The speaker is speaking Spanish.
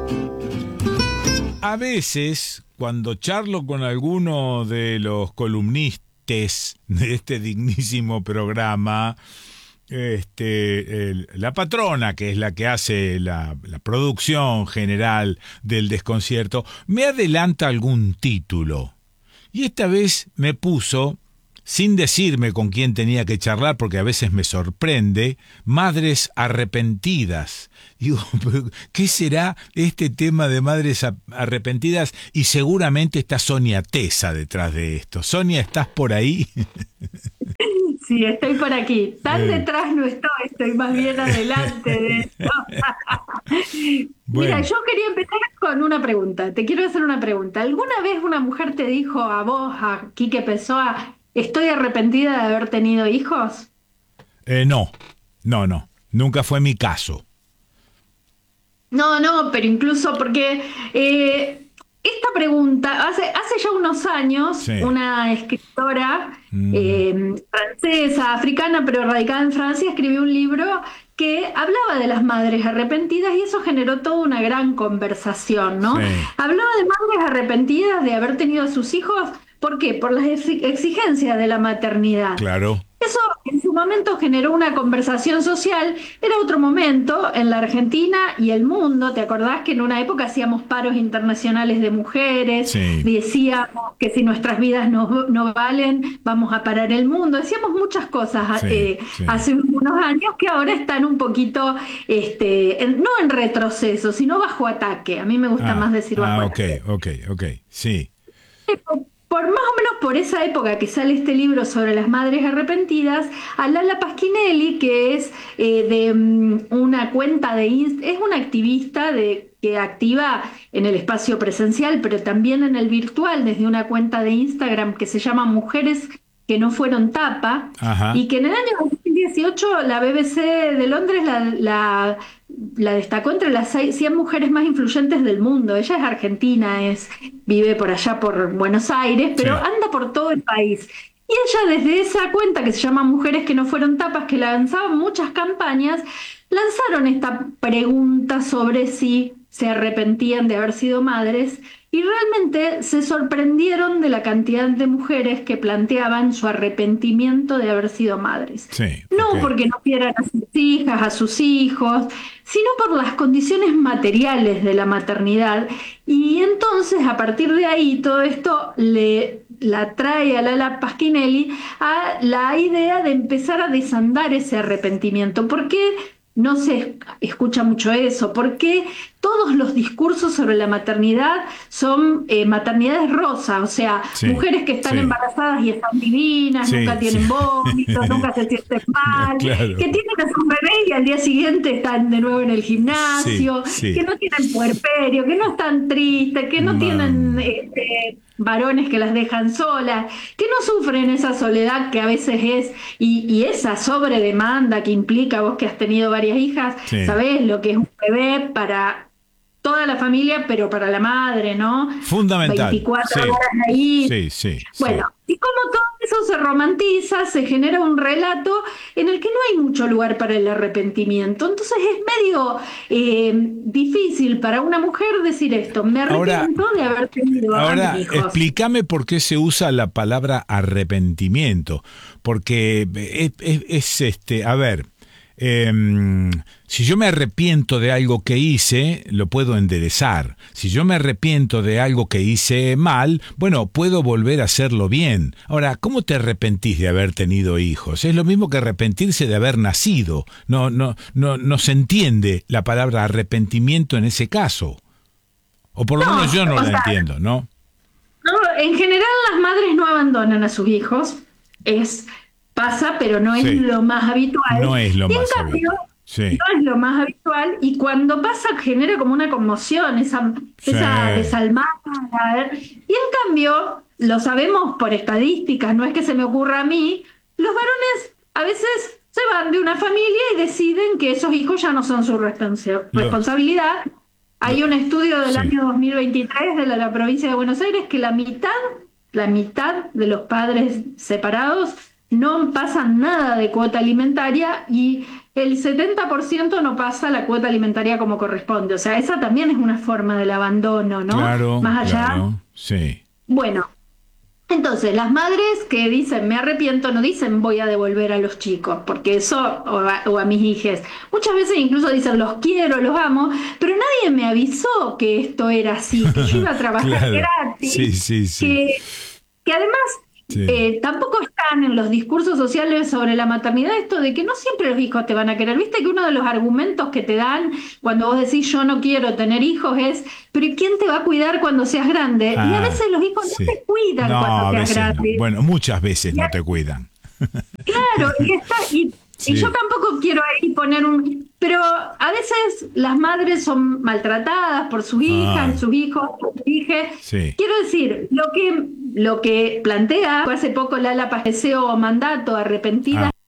A veces, cuando charlo con alguno de los columnistas de este dignísimo programa, la patrona, que es la que hace la producción general del desconcierto, me adelanta algún título. Y esta vez me puso, sin decirme con quién tenía que charlar, porque a veces me sorprende, Madres Arrepentidas. Digo, ¿qué será este tema de Madres Arrepentidas? Y seguramente está Sonia Tesa detrás de esto. Sonia, ¿estás por ahí? Sí, estoy por aquí. Tan detrás no estoy más bien adelante de esto. Mira, Bueno, yo quería empezar con una pregunta. Te quiero hacer una pregunta. ¿Alguna vez una mujer te dijo a vos, a Quique Pessoa, estoy arrepentida de haber tenido hijos? no, nunca fue mi caso. No, no, pero incluso porque esta pregunta, hace ya unos años, Sí. una escritora Mm, francesa, africana, pero radicada en Francia, escribió un libro que hablaba de las madres arrepentidas y eso generó toda una gran conversación, ¿no? sí, Hablaba de madres arrepentidas de haber tenido a sus hijos, ¿por qué? Por las exigencias de la maternidad. claro. Eso en su momento generó una conversación social, era otro momento en la Argentina y el mundo, ¿te acordás que en una época hacíamos paros internacionales de mujeres, Sí, decíamos que si nuestras vidas no valen, vamos a parar el mundo, decíamos muchas cosas sí, sí. hace unos años que ahora están un poquito, no en retroceso, sino bajo ataque, a mí me gusta más decir bajo Ok, ataque. ok, sí. Por más o menos por esa época que sale este libro sobre las madres arrepentidas, a Lala Pasquinelli, que es una cuenta es una activista que activa en el espacio presencial, pero también en el virtual, desde una cuenta de Instagram que se llama Mujeres que no fueron tapa, Ajá, y que en el año 2018 la BBC de Londres la destacó entre las 100 mujeres más influyentes del mundo. Ella es argentina, vive por allá por Buenos Aires, pero sí. anda por todo el país. Y ella desde esa cuenta que se llama Mujeres que no fueron tapas, que lanzaban muchas campañas, lanzaron esta pregunta sobre si se arrepentían de haber sido madres y realmente se sorprendieron de la cantidad de mujeres que planteaban su arrepentimiento de haber sido madres. Sí, ok. No porque no quieran a sus hijas, a sus hijos, sino por las condiciones materiales de la maternidad. Y entonces, a partir de ahí, todo esto la trae a Lala Pasquinelli a la idea de empezar a desandar ese arrepentimiento. ¿Por qué no se escucha mucho eso? ¿Por qué todos los discursos sobre la maternidad son maternidades rosas? O sea, Sí, mujeres que están sí, embarazadas y están divinas, nunca sí, sí. tienen vómitos, nunca se sienten mal, Claro. que tienen a su bebé y al día siguiente están de nuevo en el Sí, gimnasio, que sí. no tienen puerperio, que no están tristes, que no tienen Mam. varones que las dejan solas, que no sufren esa soledad que a veces es, y esa sobredemanda que implica vos que has tenido varias hijas, Sí. sabés lo que es un bebé para toda la familia, pero para la madre, ¿no? Fundamental. 24 Sí, horas ahí. sí, sí, Bueno, sí. y como todo eso se romantiza, se genera un relato en el que no hay mucho lugar para el arrepentimiento. Entonces es medio difícil para una mujer decir esto, me Ahora, arrepiento de haber tenido a mis Ahora, hijos. explícame por qué se usa la palabra arrepentimiento, porque a ver, si yo me arrepiento de algo que hice, lo puedo enderezar. Si yo me arrepiento de algo que hice mal, bueno, puedo volver a hacerlo bien. Ahora, ¿cómo te arrepentís de haber tenido hijos? Es lo mismo que arrepentirse de haber nacido. No se entiende la palabra arrepentimiento en ese caso. O por lo menos No, yo no o la sea, entiendo, ¿no? no, en general las madres no abandonan a sus hijos, pasa, pero no es Sí, lo más habitual. no es lo Y en más cambio, habitual. Sí, no es lo más habitual, y cuando pasa genera como una conmoción, sí, esa desalmada. Y en cambio, lo sabemos por estadísticas, no es que se me ocurra a mí, los varones a veces se van de una familia y deciden que esos hijos ya no son su lo, responsabilidad. Hay un estudio del sí, año 2023 de la provincia de Buenos Aires que la mitad de los padres separados no pasan nada de cuota alimentaria y el 70% no pasa la cuota alimentaria como corresponde. O sea, esa también es una forma del abandono, ¿no? Claro, Más allá. claro, sí. Bueno, entonces las madres que dicen me arrepiento no dicen voy a devolver a los chicos, porque eso, o a mis hijas, muchas veces incluso dicen los quiero, los amo, pero nadie me avisó que esto era así, que yo iba a trabajar Claro. gratis, Sí, sí, sí. que además Sí. tampoco están en los discursos sociales sobre la maternidad esto de que no siempre los hijos te van a querer. Viste que uno de los argumentos que te dan cuando vos decís yo no quiero tener hijos es, pero ¿y quién te va a cuidar cuando seas grande? Y a veces los hijos sí. no te cuidan No, a cuando seas veces no. grande. Bueno, muchas veces no te cuidan. Claro, y Sí. yo tampoco quiero ahí poner un... Pero a veces las madres son maltratadas por sus hijas, sus hijos, por sus hijas. Sí. Quiero decir, lo que plantea hace poco Lala Paseo mandato arrepentida